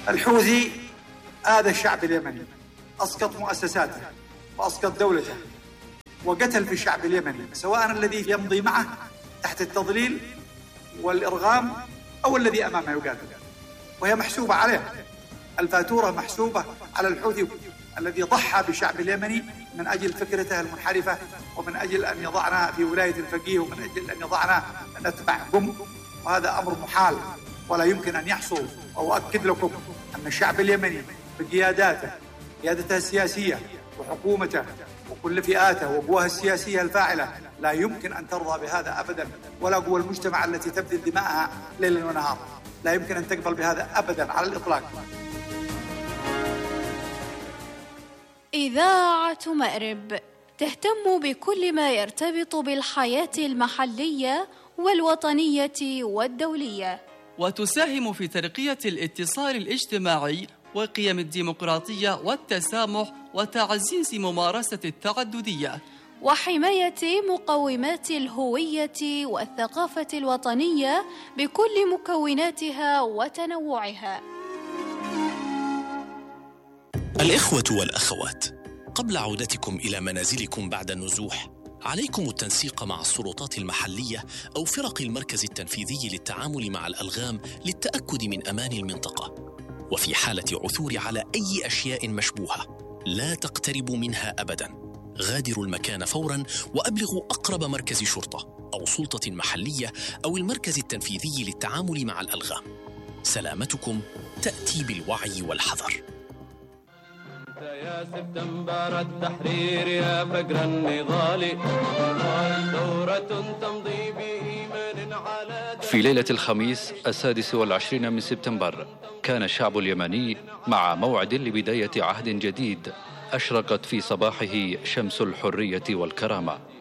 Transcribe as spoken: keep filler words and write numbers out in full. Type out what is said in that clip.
الحوثي آذى الشعب اليمني، أسقط مؤسساته وأسقط دولته وقتل في الشعب اليمني، سواء الذي يمضي معه تحت التضليل والإرغام أو الذي أمامه يقاتل، وهي محسوبة عليه. الفاتورة محسوبة على الحوثي الذي ضحى بالشعب اليمني من أجل فكرته المنحرفة، ومن أجل أن يضعنا في ولاية الفقيه، ومن أجل أن يضعنا نتبع بم، وهذا أمر محال ولا يمكن أن يحصل. وأؤكد لكم أن الشعب اليمني بقياداته، قيادته السياسية وحكومته وكل فئاته وقواه السياسية الفاعلة لا يمكن أن ترضى بهذا أبدا، ولا قوى المجتمع التي تبذل دماءها ليلا ونهار لا يمكن أن تقبل بهذا أبدا على الإطلاق. إذاعة مأرب تهتم بكل ما يرتبط بالحياة المحلية والوطنية والدولية، وتساهم في ترقية الاتصال الاجتماعي وقيم الديمقراطية والتسامح وتعزيز ممارسة التعددية، وحماية مقومات الهوية والثقافة الوطنية بكل مكوناتها وتنوعها. الإخوة والأخوات، قبل عودتكم إلى منازلكم بعد النزوح عليكم التنسيق مع السلطات المحلية أو فرق المركز التنفيذي للتعامل مع الألغام للتأكد من أمان المنطقة، وفي حالة عثور على أي أشياء مشبوهة لا تقتربوا منها أبداً. غادروا المكان فوراً وأبلغوا أقرب مركز شرطة أو سلطة محلية أو المركز التنفيذي للتعامل مع الألغام. سلامتكم تأتي بالوعي والحذر. يا سبتمبر التحرير يا فجر النضال، ثورة تمضي بإيمان على. في ليلة الخميس السادس والعشرين من سبتمبر كان الشعب اليمني مع موعد لبداية عهد جديد أشرقت في صباحه شمس الحرية والكرامة.